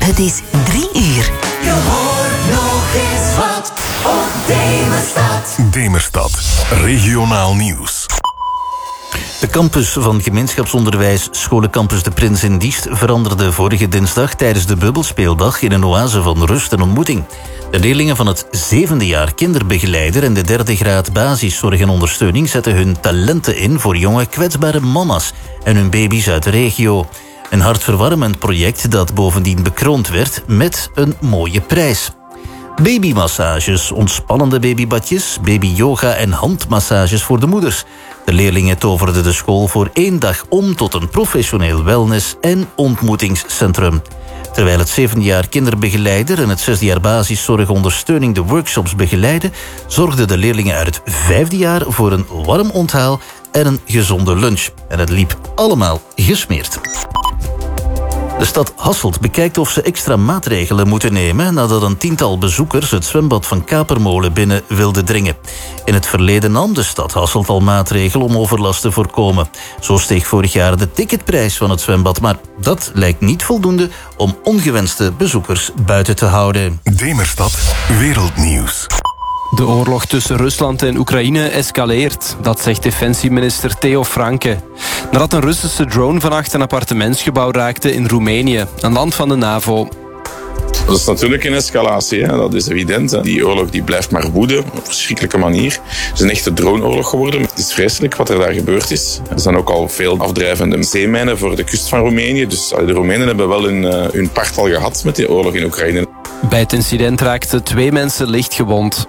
Het is 3 uur. Je hoort nog eens wat op Demerstad. Demerstad, regionaal nieuws. De campus van gemeenschapsonderwijs Scholencampus De Prins in Diest veranderde vorige dinsdag tijdens de bubbelspeeldag in een oase van rust en ontmoeting. De leerlingen van het 7e jaar kinderbegeleider en de 3e graad basiszorg en ondersteuning zetten hun talenten in voor jonge kwetsbare mama's en hun baby's uit de regio. Een hartverwarmend project dat bovendien bekroond werd met een mooie prijs. Babymassages, ontspannende babybadjes, babyyoga en handmassages voor de moeders. De leerlingen toverden de school voor 1 dag om tot een professioneel wellness- en ontmoetingscentrum. Terwijl het 7e jaar kinderbegeleider en het 6e jaar basiszorgondersteuning de workshops begeleiden, zorgden de leerlingen uit het 5e jaar voor een warm onthaal en een gezonde lunch. En het liep allemaal gesmeerd. De stad Hasselt bekijkt of ze extra maatregelen moeten nemen nadat een 10-tal bezoekers het zwembad van Kapermolen binnen wilden dringen. In het verleden nam de stad Hasselt al maatregelen om overlast te voorkomen. Zo steeg vorig jaar de ticketprijs van het zwembad, maar dat lijkt niet voldoende om ongewenste bezoekers buiten te houden. Demerstad, wereldnieuws. De oorlog tussen Rusland en Oekraïne escaleert, dat zegt defensieminister Theo Franke. Nadat een Russische drone vannacht een appartementsgebouw raakte in Roemenië, een land van de NAVO. Dat is natuurlijk een escalatie, hè? Dat is evident. Hè? Die oorlog die blijft maar woeden op een verschrikkelijke manier. Het is een echte droneoorlog geworden. Het is vreselijk wat er daar gebeurd is. Er zijn ook al veel afdrijvende zeemijnen voor de kust van Roemenië. Dus de Roemenen hebben wel hun part al gehad met die oorlog in Oekraïne. Bij het incident raakten 2 mensen licht gewond.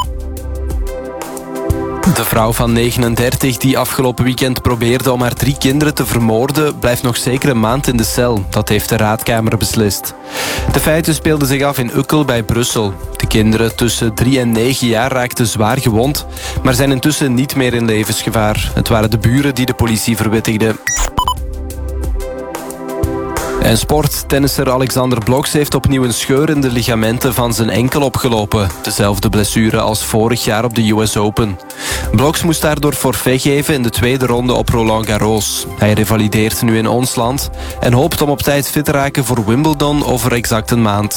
De vrouw van 39 die afgelopen weekend probeerde om haar 3 kinderen te vermoorden, blijft nog zeker een maand in de cel. Dat heeft de raadkamer beslist. De feiten speelden zich af in Ukkel bij Brussel. De kinderen tussen 3 en 9 jaar raakten zwaar gewond, maar zijn intussen niet meer in levensgevaar. Het waren de buren die de politie verwittigden. En sport. Tennisser Alexander Bloks heeft opnieuw een scheur in de ligamenten van zijn enkel opgelopen. Dezelfde blessure als vorig jaar op de US Open. Bloks moest daardoor forfait geven in de 2e ronde op Roland Garros. Hij revalideert nu in ons land en hoopt om op tijd fit te raken voor Wimbledon over exact een maand.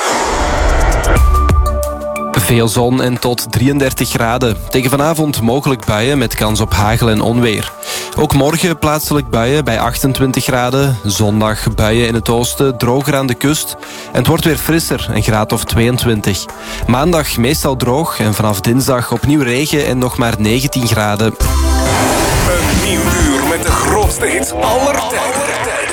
Veel zon en tot 33 graden. Tegen vanavond mogelijk buien met kans op hagel en onweer. Ook morgen plaatselijk buien bij 28 graden. Zondag buien in het oosten, droger aan de kust. En het wordt weer frisser, een graad of 22. Maandag meestal droog en vanaf dinsdag opnieuw regen en nog maar 19 graden. Een nieuw uur met de grootste hits aller tijden.